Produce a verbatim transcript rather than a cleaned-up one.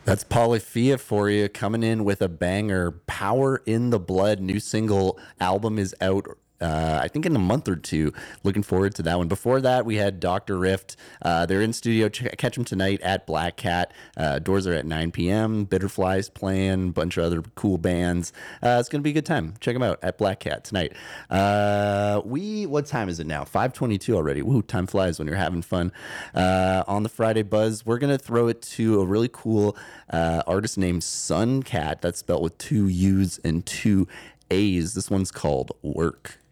That's Polyphia for you, coming in with a banger. Power in the Blood, new single album is out. Uh, I think in a month or two. Looking forward to that one. Before that, we had Doctor Rift. Uh, they're in studio. Ch- catch them tonight at Black Cat. Uh, doors are at nine p.m. Bitterfly's playing. Bunch of other cool bands. Uh, it's gonna be a good time. Check them out at Black Cat tonight. Uh, we what time is it now? five twenty-two already. Woo! Time flies when you're having fun. Uh, on the Friday Buzz, we're gonna throw it to a really cool uh, artist named Suncat. That's spelled with two U's and two A's. This one's called Work.